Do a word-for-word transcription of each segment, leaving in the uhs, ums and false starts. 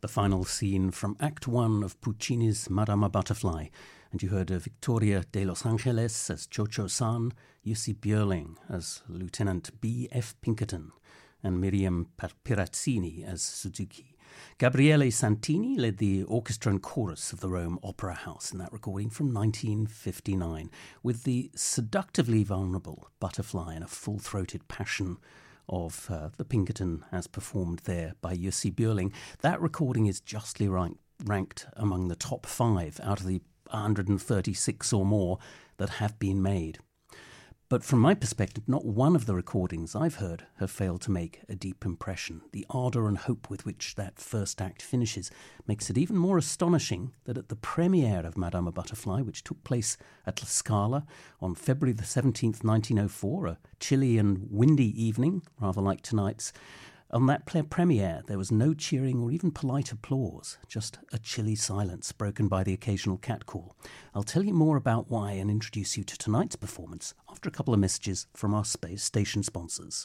The final scene from Act One of Puccini's Madama Butterfly, and you heard uh, Victoria de Los Angeles as Cho-Cho-san, Jussi Björling as Lieutenant B F Pinkerton, and Miriam Pirazzini as Suzuki. Gabriele Santini led the orchestra and chorus of the Rome Opera House in that recording from nineteen fifty-nine, with the seductively vulnerable butterfly and a full-throated passion of uh, the Pinkerton as performed there by Jussi Björling. That recording is justly rank- ranked among the top five out of the one hundred thirty-six or more that have been made. But from my perspective, not one of the recordings I've heard have failed to make a deep impression. The ardour and hope with which that first act finishes makes it even more astonishing that at the premiere of Madama Butterfly, which took place at La Scala on February the seventeenth, nineteen oh four, a chilly and windy evening, rather like tonight's, on that premiere, there was no cheering or even polite applause, just a chilly silence broken by the occasional catcall. I'll tell you more about why and introduce you to tonight's performance after a couple of messages from our space station sponsors.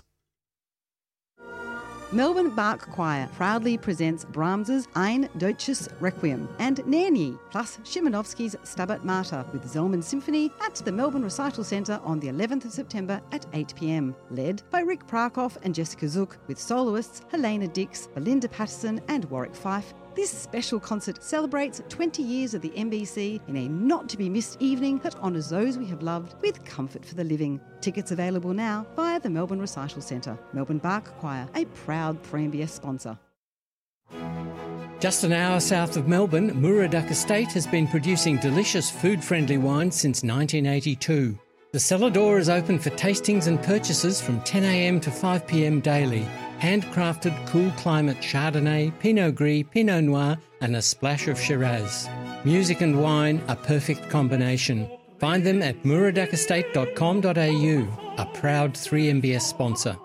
Melbourne Bach Choir proudly presents Brahms's Ein Deutsches Requiem and Nerni, plus Szymanowski's Stabat Mater with Zellman Symphony at the Melbourne Recital Centre on the eleventh of September at eight p.m. Led by Rick Prakoff and Jessica Zook, with soloists Helena Dix, Belinda Patterson and Warwick Fife. This special concert celebrates twenty years of the M B C in a not-to-be-missed evening that honours those we have loved with comfort for the living. Tickets available now via the Melbourne Recital Centre. Melbourne Bach Choir, a proud three M B S sponsor. Just an hour south of Melbourne, Muraduck Estate has been producing delicious food-friendly wine since nineteen eighty-two. The cellar door is open for tastings and purchases from ten a.m. to five p.m. daily. Handcrafted cool climate Chardonnay, Pinot Gris, Pinot Noir and a splash of Shiraz. Music and wine, a perfect combination. Find them at muraduck estate dot com dot a u, a proud three M B S sponsor.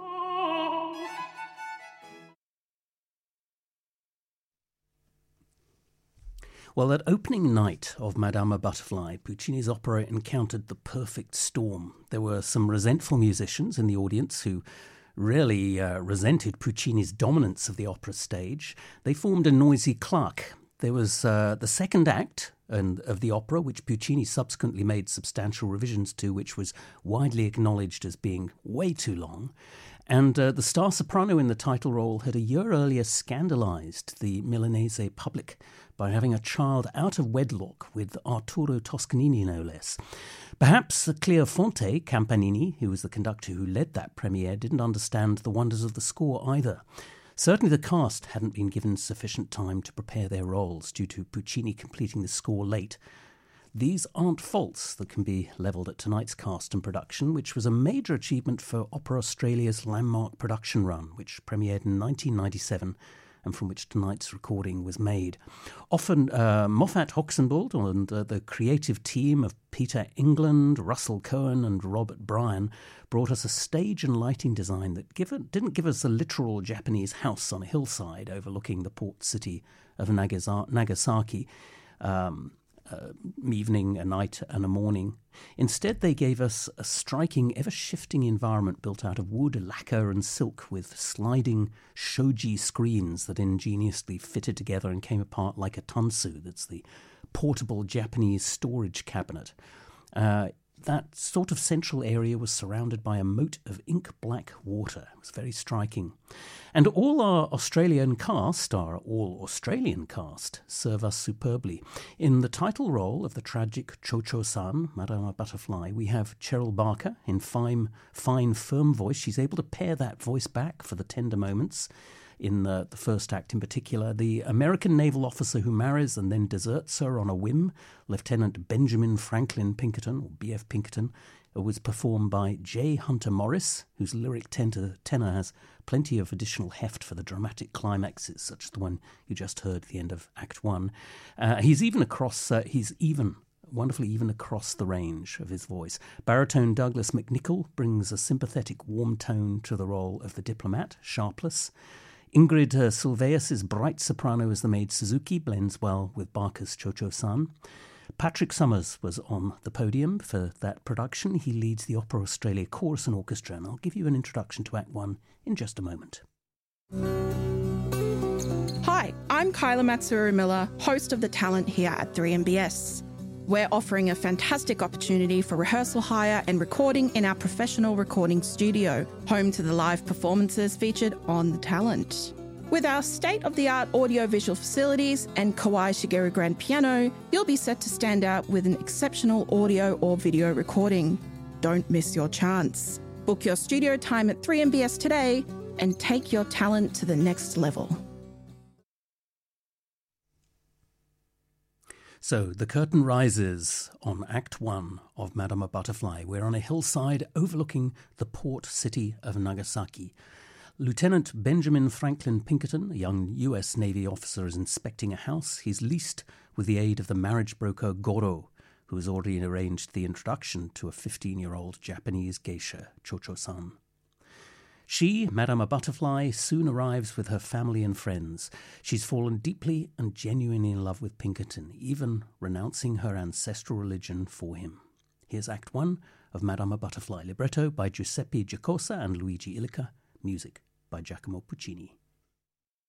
Well, that opening night of Madama Butterfly, Puccini's opera encountered the perfect storm. There were some resentful musicians in the audience who really uh, resented Puccini's dominance of the opera stage. They formed a noisy claque. There was uh, the second act and, of the opera, which Puccini subsequently made substantial revisions to, which was widely acknowledged as being way too long. And uh, the star soprano in the title role had a year earlier scandalised the Milanese public by having a child out of wedlock with Arturo Toscanini, no less. Perhaps Cleofonte Campanini, who was the conductor who led that premiere, didn't understand the wonders of the score either. Certainly the cast hadn't been given sufficient time to prepare their roles due to Puccini completing the score late. These aren't faults that can be levelled at tonight's cast and production, which was a major achievement for Opera Australia's landmark production run, which premiered in nineteen ninety-seven and from which tonight's recording was made. Often uh, Moffat Hoxenbold and uh, the creative team of Peter England, Russell Cohen and Robert Bryan brought us a stage and lighting design that give it, didn't give us a literal Japanese house on a hillside overlooking the port city of Nagasa- Nagasaki. Um, Uh, evening, a night and a morning. Instead, they gave us a striking, ever-shifting environment built out of wood, lacquer and silk with sliding shoji screens that ingeniously fitted together and came apart like a tansu. That's the portable Japanese storage cabinet. Uh, that sort of central area was surrounded by a moat of ink-black water. It was very striking. And all our Australian cast, our all-Australian cast, serve us superbly. In the title role of the tragic Cho-Cho-san, Madama Butterfly, we have Cheryl Barker in fine, fine, firm voice. She's able to pare that voice back for the tender moments. In the, the first act in particular, the American naval officer who marries and then deserts her on a whim, Lieutenant Benjamin Franklin Pinkerton, or B F Pinkerton, was performed by J. Hunter Morris, whose lyric tenor, tenor has plenty of additional heft for the dramatic climaxes, such as the one you just heard at the end of Act One. Uh, he's even across, uh, he's even wonderfully even across the range of his voice. Baritone Douglas McNichol brings a sympathetic warm tone to the role of the diplomat, Sharpless. Ingrid uh, Silveus' bright soprano as the maid Suzuki blends well with Barker's Cho-Cho-san. Patrick Summers was on the podium for that production. He leads the Opera Australia Chorus and Orchestra, and I'll give you an introduction to Act One in just a moment. Hi, I'm I'm Kyla Matsuru-Miller, host of The Talent here at three M B S. We're offering a fantastic opportunity for rehearsal hire and recording in our professional recording studio, home to the live performances featured on The Talent. With our state-of-the-art audio-visual facilities and Kawai Shigeru grand piano, you'll be set to stand out with an exceptional audio or video recording. Don't miss your chance. Book your studio time at three M B S today and take your talent to the next level. So, the curtain rises on Act One of Madama Butterfly. We're on a hillside overlooking the port city of Nagasaki. Lieutenant Benjamin Franklin Pinkerton, a young U S Navy officer, is inspecting a house he's leased with the aid of the marriage broker Goro, who has already arranged the introduction to a fifteen-year-old Japanese geisha, Chocho-san. She, Madama Butterfly, soon arrives with her family and friends. She's fallen deeply and genuinely in love with Pinkerton, even renouncing her ancestral religion for him. Here's Act One of Madama Butterfly, libretto by Giuseppe Giacosa and Luigi Illica, music by Giacomo Puccini.